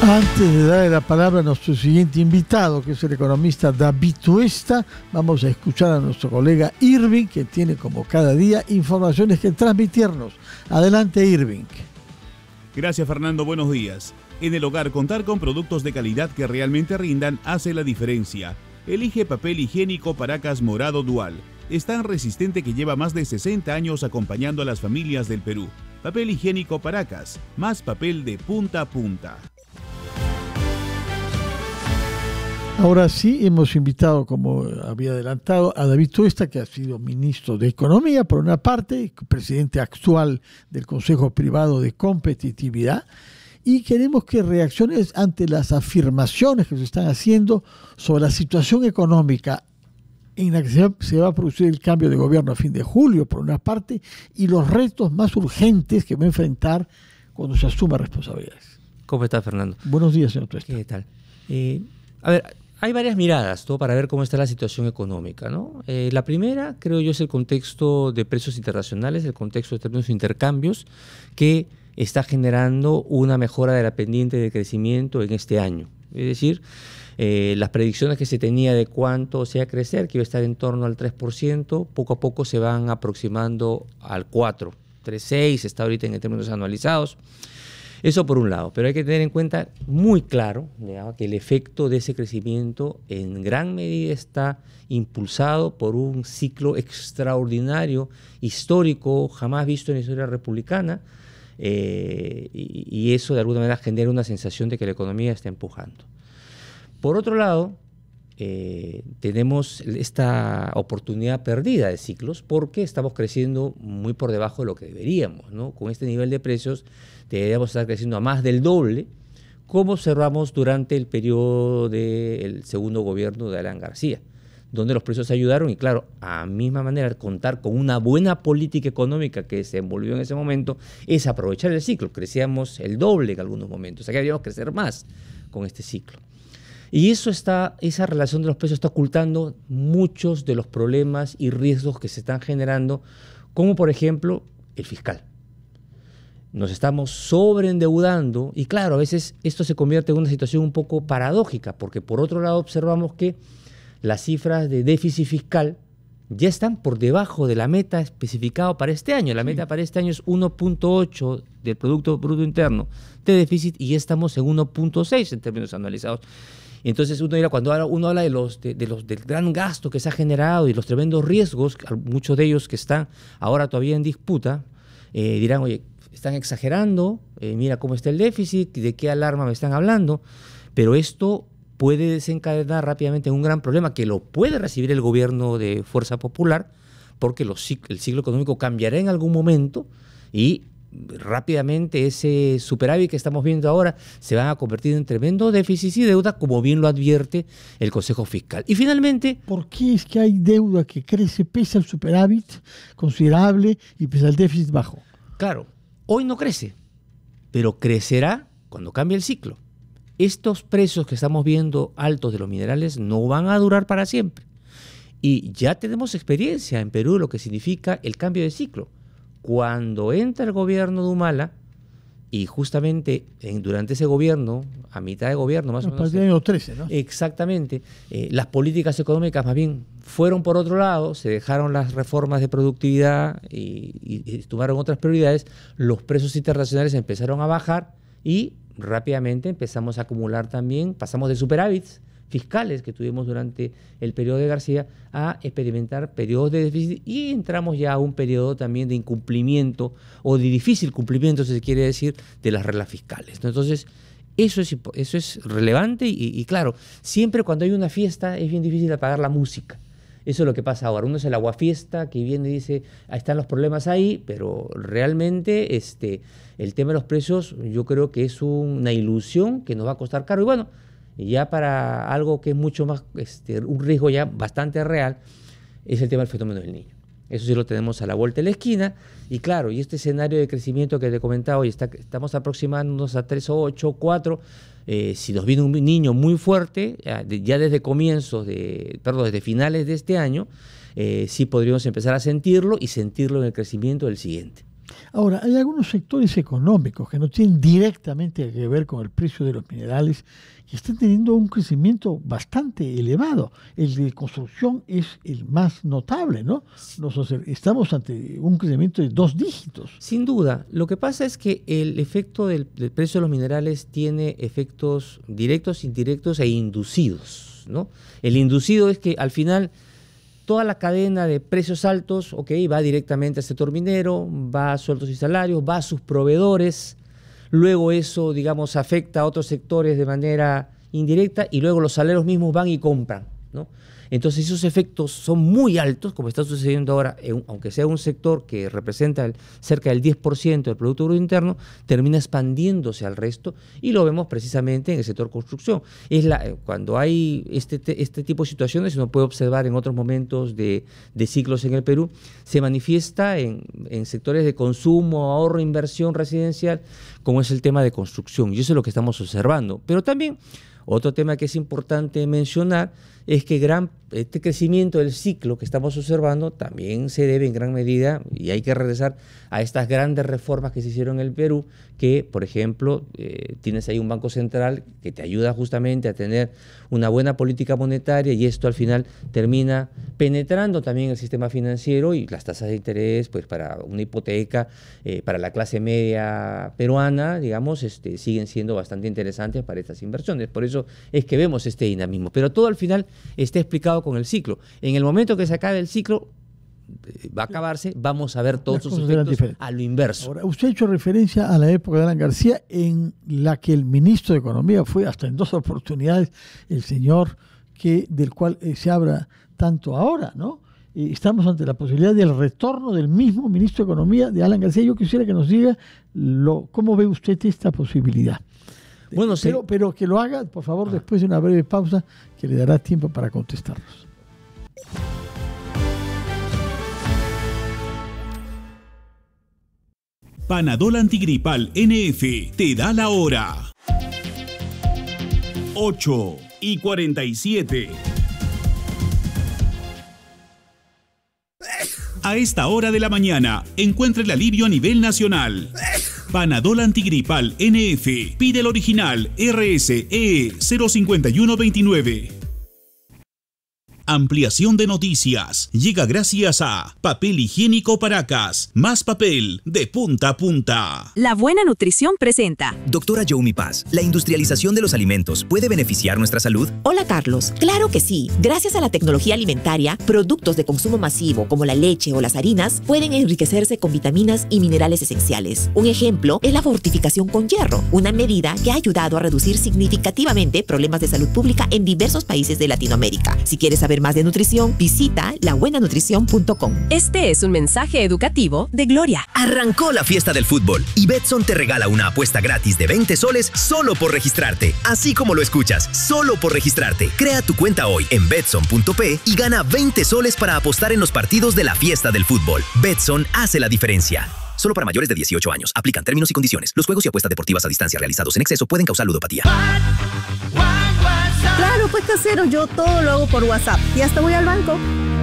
Antes de darle la palabra a nuestro siguiente invitado, que es el economista David Tuesta, vamos a escuchar a nuestro colega Irving, que tiene como cada día informaciones que transmitirnos. Adelante, Irving. Gracias, Fernando. Buenos días. En el hogar, contar con productos de calidad que realmente rindan hace la diferencia. Elige papel higiénico Paracas Morado Dual. Es tan resistente que lleva más de 60 años acompañando a las familias del Perú. Papel higiénico Paracas, más papel de punta a punta. Ahora sí, hemos invitado, como había adelantado, a David Tuesta, que ha sido ministro de Economía, por una parte, presidente actual del Consejo Privado de Competitividad, y queremos que reacciones ante las afirmaciones que se están haciendo sobre la situación económica en la que se va a producir el cambio de gobierno a fin de julio, por una parte, y los retos más urgentes que va a enfrentar cuando se asuma responsabilidades. ¿Cómo está, Fernando? Buenos días, señor Tuesta. ¿Qué tal? A ver, hay varias miradas, ¿no?, para ver cómo está la situación económica, ¿no? La primera, creo yo, es el contexto de precios internacionales, el contexto de términos de intercambios, que está generando una mejora de la pendiente de crecimiento en este año. Es decir, las predicciones que se tenía de cuánto se iba a crecer, que iba a estar en torno al 3%, poco a poco se van aproximando al 4%, 3,6% está ahorita en términos anualizados. Eso por un lado, pero hay que tener en cuenta muy claro, digamos, que el efecto de ese crecimiento en gran medida está impulsado por un ciclo extraordinario, histórico, jamás visto en la historia republicana, y eso de alguna manera genera una sensación de que la economía está empujando. Por otro lado, tenemos esta oportunidad perdida de ciclos porque estamos creciendo muy por debajo de lo que deberíamos, ¿no? Con este nivel de precios deberíamos estar creciendo a más del doble, como observamos durante el periodo del segundo gobierno de Alan García, donde los precios ayudaron y, claro, a misma manera, contar con una buena política económica que se envolvió en ese momento es aprovechar el ciclo. Crecíamos el doble en algunos momentos, o sea que deberíamos crecer más con este ciclo. Y esa relación de los precios está ocultando muchos de los problemas y riesgos que se están generando, como por ejemplo el fiscal. Nos estamos sobreendeudando y claro, a veces esto se convierte en una situación un poco paradójica, porque por otro lado observamos que las cifras de déficit fiscal ya están por debajo de la meta especificada para este año. La meta para este año es 1.8 del Producto Bruto Interno de déficit y ya estamos en 1.6 en términos anualizados. Entonces cuando uno habla del gran gasto que se ha generado y los tremendos riesgos, muchos de ellos que están ahora todavía en disputa, dirán, oye, están exagerando, mira cómo está el déficit, de qué alarma me están hablando, pero esto puede desencadenar rápidamente un gran problema que lo puede recibir el gobierno de Fuerza Popular, porque el ciclo económico cambiará en algún momento y rápidamente ese superávit que estamos viendo ahora se va a convertir en tremendo déficit y deuda, como bien lo advierte el Consejo Fiscal. Y finalmente, ¿por qué es que hay deuda que crece pese al superávit considerable y pese al déficit bajo? Claro, hoy no crece, pero crecerá cuando cambie el ciclo. Estos precios que estamos viendo altos de los minerales no van a durar para siempre. Y ya tenemos experiencia en Perú de lo que significa el cambio de ciclo. Cuando entra el gobierno de Humala, y justamente durante ese gobierno, a mitad de gobierno más o menos. Para el año 13, ¿no? Exactamente. Las políticas económicas más bien fueron por otro lado, se dejaron las reformas de productividad y tomaron otras prioridades, los precios internacionales empezaron a bajar y rápidamente empezamos a acumular también, pasamos de superávits fiscales que tuvimos durante el periodo de García a experimentar periodos de déficit y entramos ya a un periodo también de incumplimiento o de difícil cumplimiento, si se quiere decir, de las reglas fiscales. Entonces, eso es relevante y claro, siempre cuando hay una fiesta es bien difícil apagar la música. Eso es lo que pasa ahora. Uno es el aguafiesta que viene y dice, ahí están los problemas ahí, pero realmente el tema de los precios yo creo que es una ilusión que nos va a costar caro. Y bueno, ya para algo que es mucho más, un riesgo ya bastante real, es el tema del fenómeno del Niño. Eso sí lo tenemos a la vuelta de la esquina. Y claro, y este escenario de crecimiento que te comentaba hoy, estamos aproximándonos a 3,8, 4. Si nos viene un niño muy fuerte, ya desde desde finales de este año, sí podríamos empezar a sentirlo y sentirlo en el crecimiento del siguiente. Ahora, hay algunos sectores económicos que no tienen directamente que ver con el precio de los minerales que están teniendo un crecimiento bastante elevado. El de construcción es el más notable, ¿no? Estamos ante un crecimiento de 2 dígitos. Sin duda. Lo que pasa es que el efecto del precio de los minerales tiene efectos directos, indirectos e inducidos, ¿no? El inducido es que al final toda la cadena de precios altos, va directamente al sector minero, va a sueldos y salarios, va a sus proveedores, luego eso, digamos, afecta a otros sectores de manera indirecta y luego los salarios mismos van y compran, ¿no? Entonces esos efectos son muy altos, como está sucediendo ahora, aunque sea un sector que representa cerca del 10% del Producto Bruto Interno, termina expandiéndose al resto y lo vemos precisamente en el sector construcción. Cuando hay este tipo de situaciones, uno puede observar en otros momentos de ciclos en el Perú, se manifiesta en sectores de consumo, ahorro, inversión residencial, como es el tema de construcción, y eso es lo que estamos observando. Pero también otro tema que es importante mencionar es que este crecimiento del ciclo que estamos observando también se debe en gran medida, y hay que regresar a estas grandes reformas que se hicieron en el Perú, que, por ejemplo, tienes ahí un Banco Central que te ayuda justamente a tener una buena política monetaria, y esto al final termina penetrando también el sistema financiero, y las tasas de interés, pues para una hipoteca, para la clase media peruana, digamos, siguen siendo bastante interesantes para estas inversiones. Por eso es que vemos este dinamismo. Pero todo al final está explicado con el ciclo. En el momento que se acabe el ciclo, va a acabarse, vamos a ver todos sus efectos a lo inverso. Ahora, usted ha hecho referencia a la época de Alan García, en la que el ministro de Economía fue hasta en 2 oportunidades el señor del cual se habla tanto ahora, ¿no? Estamos ante la posibilidad del retorno del mismo ministro de Economía de Alan García. Yo quisiera que nos diga cómo ve usted esta posibilidad. Bueno, pero que lo haga, por favor, después de una breve pausa que le dará tiempo para contestarnos. Panadol Antigripal NF te da la hora. 8:47. A esta hora de la mañana, encuentra el alivio a nivel nacional. Panadol Antigripal NF. Pide el original RSE 05129. Ampliación de noticias llega gracias a Papel Higiénico Paracas, más papel de punta a punta. La Buena Nutrición presenta. Doctora Youmi Paz, ¿la industrialización de los alimentos puede beneficiar nuestra salud? Hola Carlos, claro que sí. Gracias a la tecnología alimentaria, productos de consumo masivo como la leche o las harinas pueden enriquecerse con vitaminas y minerales esenciales. Un ejemplo es la fortificación con hierro, una medida que ha ayudado a reducir significativamente problemas de salud pública en diversos países de Latinoamérica. Si quieres saber más de nutrición, visita labuenanutrición.com. Este es un mensaje educativo de Gloria. Arrancó la fiesta del fútbol y Betson te regala una apuesta gratis de 20 soles solo por registrarte. Así como lo escuchas, solo por registrarte. Crea tu cuenta hoy en betson.p y gana 20 soles para apostar en los partidos de la fiesta del fútbol. Betson hace la diferencia. Solo para mayores de 18 años. Aplican términos y condiciones. Los juegos y apuestas deportivas a distancia realizados en exceso pueden causar ludopatía. Claro, pues casero, yo todo lo hago por WhatsApp y hasta voy al banco.